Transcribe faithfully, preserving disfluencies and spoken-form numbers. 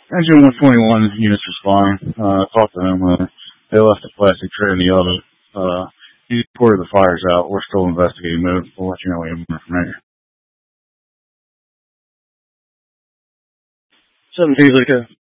Engine one twenty-one units was fine. Uh, I talked to them. Uh, they left the plastic tray in the oven. Uh, he reported the fires out. We're still investigating mode. We'll let you know when we have more information. Seven T, Luca.